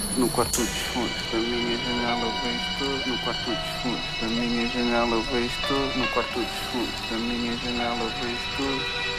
No quarto dos fundos da minha janela eu vejo tudo. No quarto dos fundos da minha janela eu vejo tudo. No quarto dos fundos da minha janela eu vejo tudo.